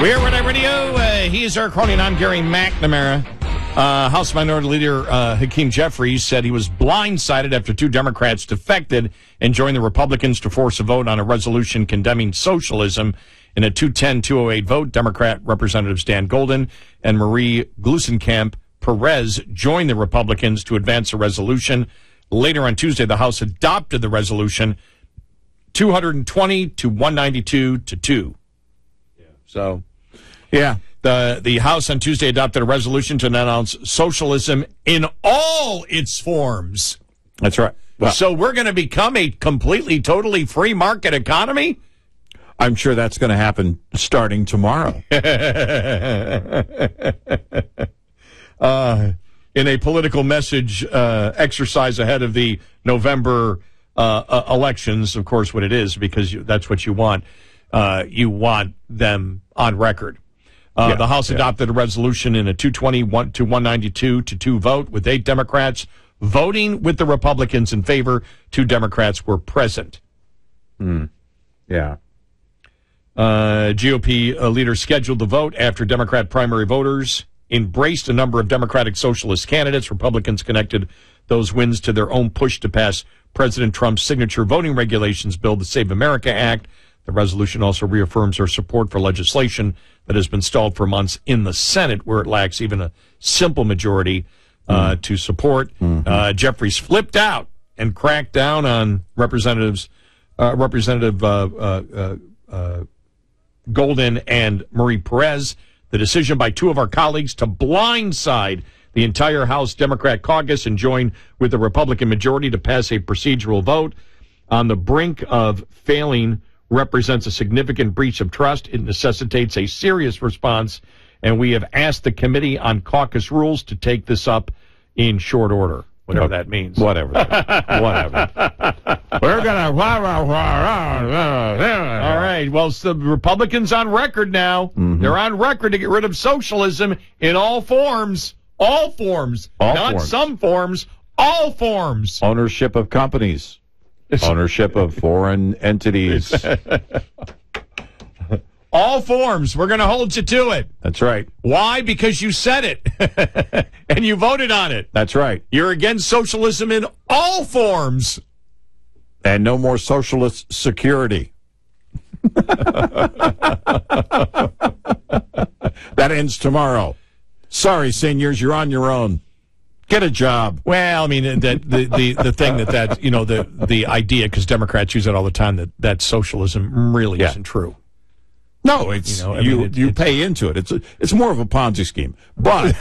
We're Red Eye Radio. He is Eric Cronin. I'm Gary McNamara. House Minority Leader Hakeem Jeffries said he was blindsided after two Democrats defected and joined the Republicans to force a vote on a resolution condemning socialism. In a 210-208 vote, Democrat Representatives Dan Golden and Marie Gluesenkamp Perez joined the Republicans to advance a resolution. Later on Tuesday, the House adopted the resolution 220 to 192 to 2. So, yeah, the House on Tuesday adopted a resolution to announce socialism in all its forms. That's right. Well, so we're going to become a completely, totally free market economy? I'm sure that's going to happen starting tomorrow. In a political message exercise ahead of the November elections, of course, what it is, because that's what you want. You want them on record. The House adopted a resolution in a 220 to 192 to 2 vote with 8 Democrats voting with the Republicans in favor. 2 Democrats were present. Yeah. GOP leaders scheduled the vote after Democrat primary voters embraced a number of Democratic socialist candidates. Republicans connected those wins to their own push to pass President Trump's signature voting regulations bill, the Save America Act. The resolution also reaffirms their support for legislation that has been stalled for months in the Senate, where it lacks even a simple majority to support. Jeffries flipped out and cracked down on Representative Golden and Marie Perez. The decision by 2 of our colleagues to blindside the entire House Democrat caucus and join with the Republican majority to pass a procedural vote on the brink of failing represents a significant breach of trust. It necessitates a serious response, and we have asked the Committee on Caucus Rules to take this up in short order, whatever that means. Whatever. Whatever. We're going to... All right, well, the Republicans on record now. They're on record to get rid of socialism in all forms. All forms. Not some forms. All forms. Ownership of companies. Ownership of foreign entities. All forms. We're going to hold you to it. That's right. Why? Because you said it. And you voted on it. That's right. You're against socialism in all forms. And no more socialist security. That ends tomorrow. Sorry, seniors, you're on your own. Get a job. Well, I mean, the thing that you know, the idea, because Democrats use it all the time, that socialism really isn't true. No, it's you pay into it. It's more of a Ponzi scheme. But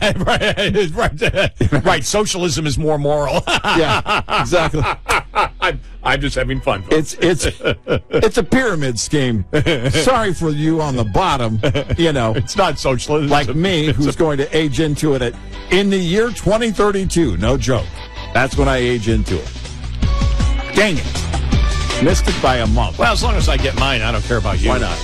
right, socialism is more moral. Yeah, exactly. I'm just having fun. It's a pyramid scheme. Sorry for you on the bottom. You know, it's not socialism. Like me, who's going to age into it in the year 2032. No joke. That's when I age into it. Dang it. Missed it by a month. Well, as long as I get mine, I don't care about you. Why not?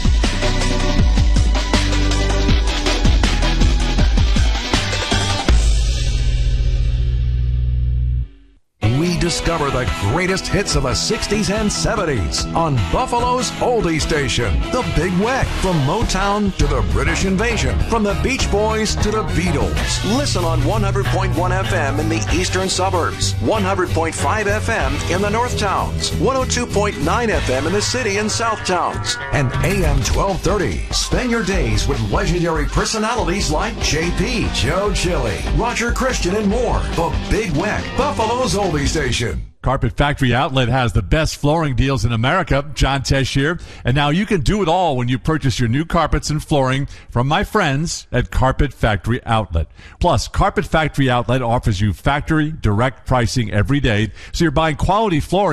We discover the greatest hits of the 60s and 70s on Buffalo's oldie station, The Big Weck. From Motown to the British Invasion, from the Beach Boys to the Beatles. Listen on 100.1 FM in the eastern suburbs, 100.5 FM in the North Towns, 102.9 FM in the city and South Towns, and AM 1230. Spend your days with legendary personalities like JP, Joe Chili, Roger Christian, and more. The Big Weck, Buffalo's oldie station. Carpet Factory Outlet has the best flooring deals in America. John Tesh here. And now you can do it all when you purchase your new carpets and flooring from my friends at Carpet Factory Outlet. Plus, Carpet Factory Outlet offers you factory direct pricing every day, so you're buying quality flooring